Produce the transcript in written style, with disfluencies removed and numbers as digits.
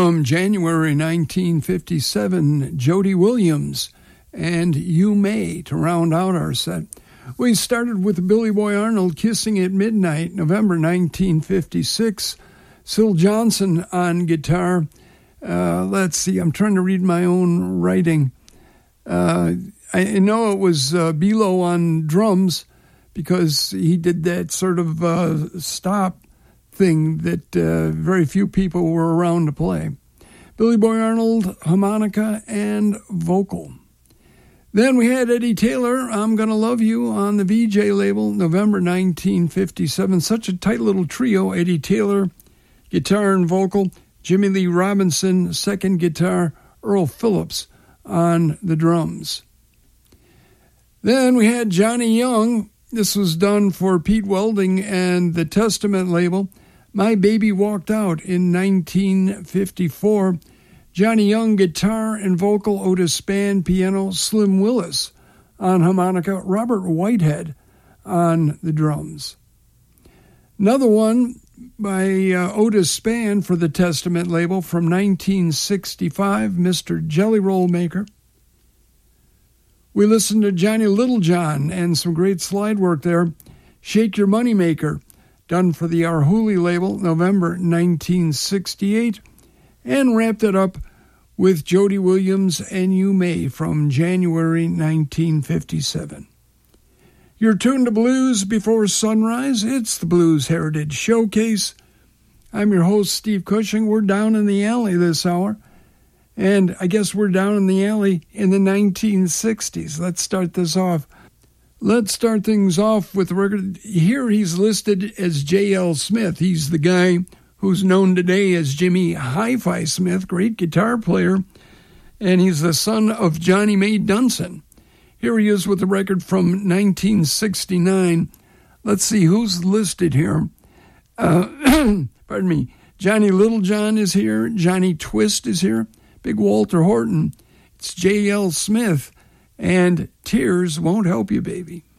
From January 1957, Jody Williams and You May to round out our set. We started with Billy Boy Arnold, Kissing at Midnight, November 1956. Syl Johnson on guitar. Let's see, I'm trying to read my own writing. I know it was Bilo on drums because he did that sort of stop thing that very few people were around to play. Billy Boy Arnold, harmonica and vocal. Then we had Eddie Taylor, I'm Gonna Love You, on the VJ label, November 1957. Such a tight little trio, Eddie Taylor, guitar and vocal, Jimmy Lee Robinson, second guitar, Earl Phillips on the drums. Then we had Johnny Young. This was done for Pete Welding and the Testament label. My Baby Walked Out in 1954. Johnny Young, guitar and vocal, Otis Spann, piano, Slim Willis on harmonica, Robert Whitehead on the drums. Another one by Otis Spann for the Testament label from 1965, Mr. Jelly Roll Maker. We listened to Johnny Littlejohn and some great slide work there. Shake Your Money Maker, done for the Arhoolie label, November 1968. And wrapped it up with Jody Williams and You May from January 1957. You're tuned to Blues Before Sunrise. It's the Blues Heritage Showcase. I'm your host, Steve Cushing. We're down in the alley this hour. And I guess we're down in the alley in the 1960s. Let's start this off. Let's start things off with the record. Here he's listed as J.L. Smith. He's the guy who's known today as Jimmy Hi-Fi Smith, great guitar player, and he's the son of Johnny May Dunson. Here he is with the record from 1969. Let's see who's listed here. Pardon me. Johnny Littlejohn is here. Johnny Twist is here. Big Walter Horton. It's J.L. Smith. And Tears Won't Help You, Baby.